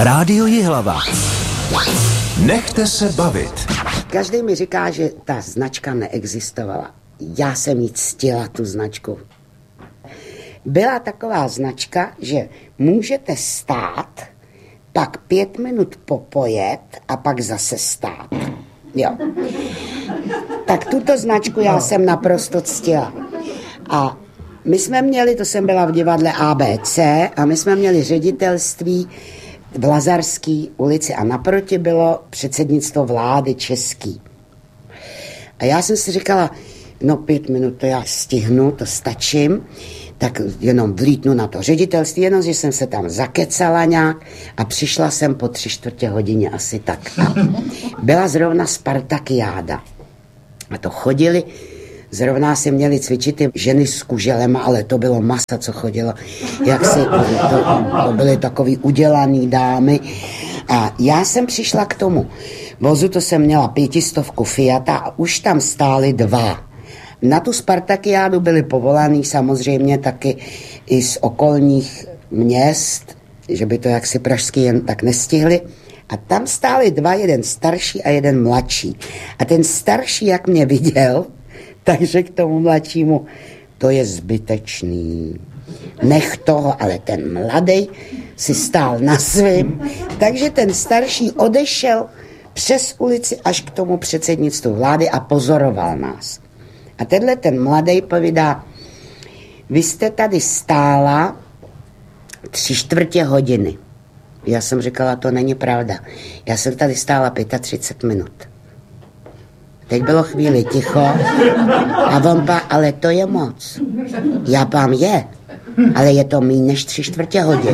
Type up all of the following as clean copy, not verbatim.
Rádio Jihlava. Nechte se bavit. Každý mi říká, že ta značka neexistovala. Já jsem jí ctila, tu značku. Byla taková značka, že můžete stát, pak 5 minut popojet a pak zase stát. Jo. Tak tuto značku já jsem naprosto ctila. A my jsme měli, to jsem byla v divadle ABC, a my jsme měli ředitelství v Lazarské ulici a naproti bylo předsednictvo vlády český. A já jsem si říkala, no 5 minut to já stihnu, to stačím, tak jenom vlítnu na to ředitelství, jenom, že jsem se tam zakecala nějak a přišla jsem po 3/4 hodině asi tak. A byla zrovna Spartakiáda. A to chodili, zrovna si měli cvičit ty ženy s kuželema, ale to bylo masa, co chodilo. Jak si, to byly takový udělaný dámy. A já jsem přišla k tomu vozu, to jsem měla 500 Fiata a už tam stály 2. Na tu Spartakiádu byli povolaný samozřejmě taky i z okolních měst, že by to jaksi pražský jen tak nestihli. A tam stáli 2, jeden starší a jeden mladší. A ten starší, jak mě viděl, tak řekl tomu mladšímu, to je zbytečný. Nech toho, ale ten mladý si stál na svým. Takže ten starší odešel přes ulici až k tomu předsednictvu vlády a pozoroval nás. A tenhle ten mladý povídá, vy jste tady stála 3/4 hodiny. Já jsem říkala, to není pravda. Já jsem tady stála 35 minut. Teď bylo chvíli ticho a on ale to je moc. Já pám je, ale je to míň než 3/4 hodiny.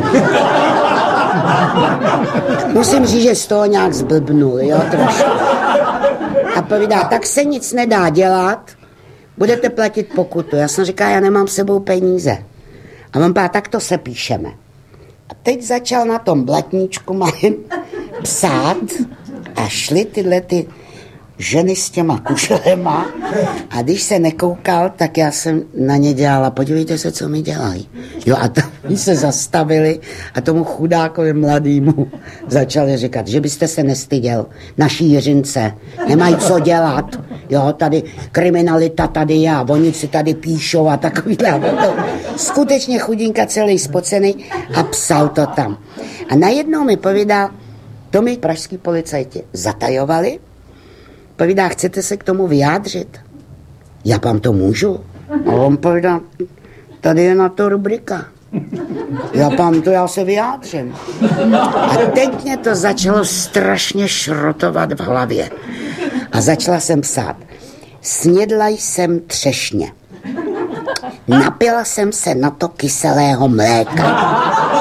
Musím říct, že z toho nějak zblbnul, jo, trošku. A povídá, tak se nic nedá dělat, budete platit pokutu. Já jsem říkala, já nemám s sebou peníze. A on tak to se píšeme. A teď začal na tom blatníčku malým psát a šly tyhle ty ženy s těma kuželema a když se nekoukal, tak já jsem na ně dělala, podívejte se, co mi dělají. Jo, a tam se zastavili a tomu chudákovi mladýmu začali říkat, že byste se nestyděl, naší Jiřince, nemají co dělat, jo, tady kriminalita tady je a oni si tady píšou a takovýhle. Skutečně chudinka celý spocený a psal to tam. A najednou mi povídal, to mi pražský policajti zatajovali. Povídá, chcete se k tomu vyjádřit? Já vám to můžu. A on povídá, tady je na to rubrika. Já se vyjádřím. A teď mě to začalo strašně šrotovat v hlavě. A začala jsem psát. Snědla jsem třešně. Napila jsem se na to kyselého mléka.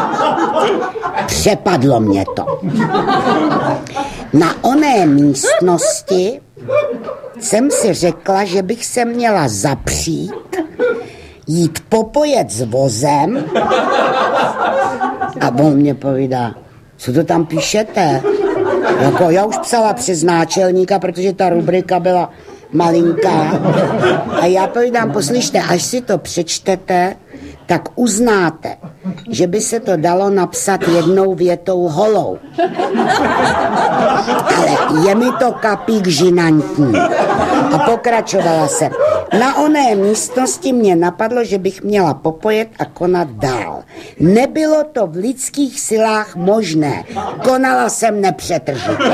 Přepadlo mě to. Na oné místnosti jsem si řekla, že bych se měla zapřít, jít popojet s vozem a on mě povídá, co to tam píšete? Jako já už psala přes náčelníka, protože ta rubrika byla malinká. A já povídám, poslyšte, až si to přečtete, tak uznáte, že by se to dalo napsat jednou větou holou. Ale je mi to kapík žinantní. A pokračovala jsem. Na oné místnosti mě napadlo, že bych měla popojet a konat dál. Nebylo to v lidských silách možné. Konala jsem nepřetržitě.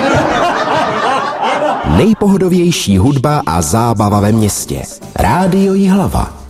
Nejpohodovější hudba a zábava ve městě. Rádio Jihlava.